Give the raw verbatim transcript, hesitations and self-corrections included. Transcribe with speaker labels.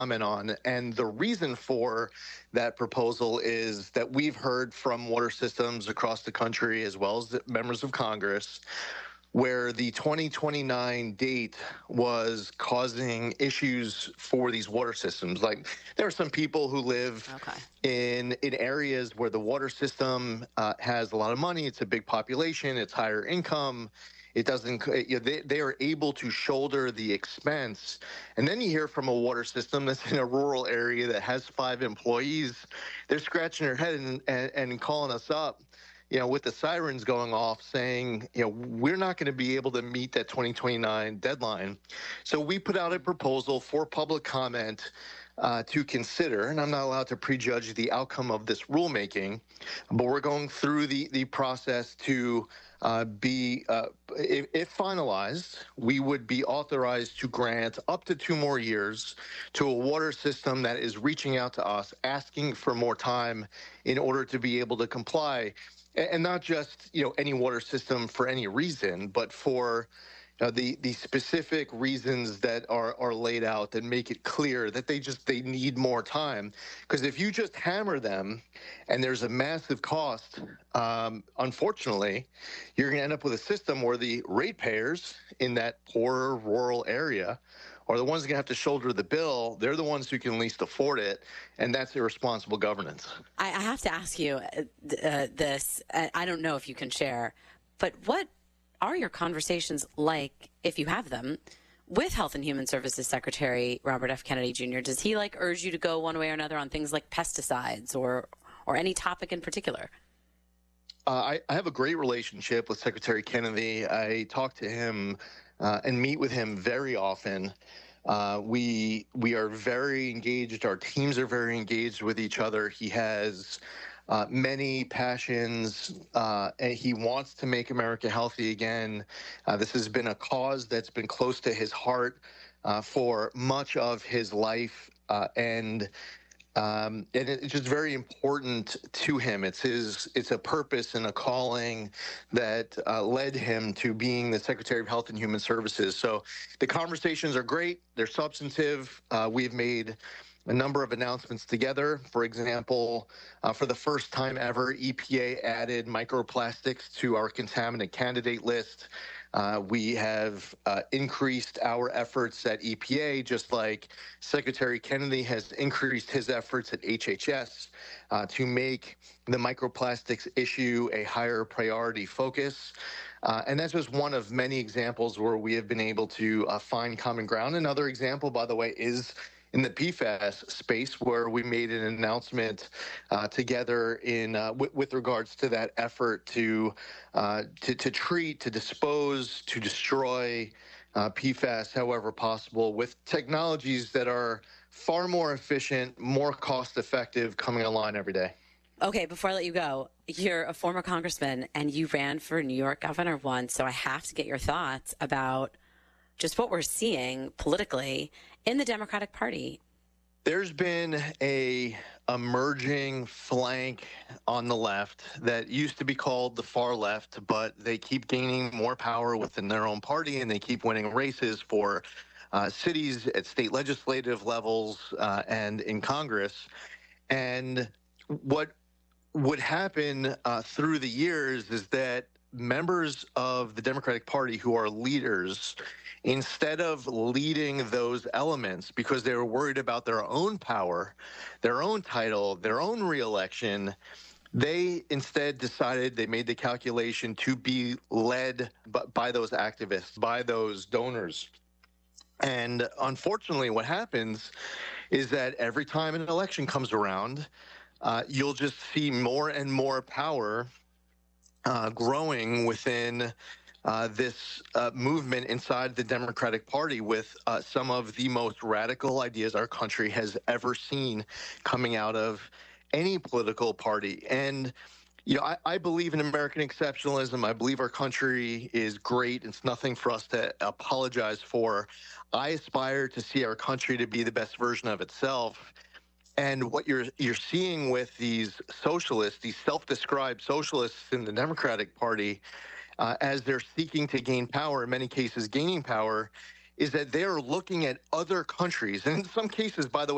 Speaker 1: comment on. And the reason for that proposal is that we've heard from water systems across the country, as well as the members of Congress, where the twenty twenty-nine date was causing issues for these water systems. Like, there are some people who live
Speaker 2: Okay.
Speaker 1: in in areas where the water system uh, has a lot of money. It's a big population. It's higher income. It doesn't. You know, they they are able to shoulder the expense. And then you hear from a water system that's in a rural area that has five employees. They're scratching their head and and, and calling us up, you know, with the sirens going off, saying, you know, we're not going to be able to meet that twenty twenty-nine deadline. So we put out a proposal for public comment uh, to consider, and I'm not allowed to prejudge the outcome of this rulemaking, but we're going through the, the process to uh, be, uh, if, if finalized, we would be authorized to grant up to two more years to a water system that is reaching out to us, asking for more time in order to be able to comply. And not just, you know, any water system for any reason, but for uh, the the specific reasons that are are laid out that make it clear that they just they need more time. Because if you just hammer them, and there's a massive cost, um, unfortunately, you're going to end up with a system where the ratepayers in that poorer rural area are the ones that are going to have to shoulder the bill. They're the ones who can least afford it, and that's irresponsible governance.
Speaker 2: I, I have to ask you uh, uh, this. I, I don't know if you can share, but what are your conversations like, if you have them, with Health and Human Services Secretary Robert F. Kennedy Junior? Does he like urge you to go one way or another on things like pesticides or or any topic in particular?
Speaker 1: Uh, I, I have a great relationship with Secretary Kennedy. I talk to him uh, and meet with him very often. Uh, we we are very engaged. Our teams are very engaged with each other. He has uh, many passions, uh, and he wants to make America healthy again. Uh, this has been a cause that's been close to his heart uh, for much of his life, uh, and um, and it's just very important to him. It's his, it's a purpose and a calling that uh, led him to being the Secretary of Health and Human Services. So the conversations are great. They're substantive. Uh, we've made a number of announcements together. For example, uh, for the first time ever, E P A added microplastics to our contaminant candidate list. Uh, we have uh, increased our efforts at E P A, just like Secretary Kennedy has increased his efforts at H H S uh, to make the microplastics issue a higher priority focus. Uh, and that's just one of many examples where we have been able to uh, find common ground. Another example, by the way, is in the P FAS space, where we made an announcement uh, together in uh, w- with regards to that effort to, uh, to to treat, to dispose, to destroy uh, P FAS however possible with technologies that are far more efficient, more cost effective, coming online every day.
Speaker 2: Okay, before I let you go, you're a former congressman and you ran for New York governor once, so I have to get your thoughts about just what we're seeing politically in the Democratic Party.
Speaker 1: There's been a emerging flank on the left that used to be called the far left, but they keep gaining more power within their own party, and they keep winning races for uh, cities at state legislative levels uh, and in Congress. And what would happen uh, through the years is that members of the Democratic Party who are leaders, instead of leading those elements because they were worried about their own power, their own title, their own reelection, they instead decided, they made the calculation to be led by those activists, by those donors. And unfortunately, what happens is that every time an election comes around, uh, you'll just see more and more power uh, growing within uh, this uh, movement inside the Democratic Party, with uh, some of the most radical ideas our country has ever seen coming out of any political party. And you know, I, I believe in American exceptionalism. I believe our country is great. It's nothing for us to apologize for. I aspire to see our country to be the best version of itself. And what you're you're seeing with these socialists, these self-described socialists in the Democratic Party, uh, as they're seeking to gain power, in many cases gaining power, is that they're looking at other countries, and in some cases, by the way,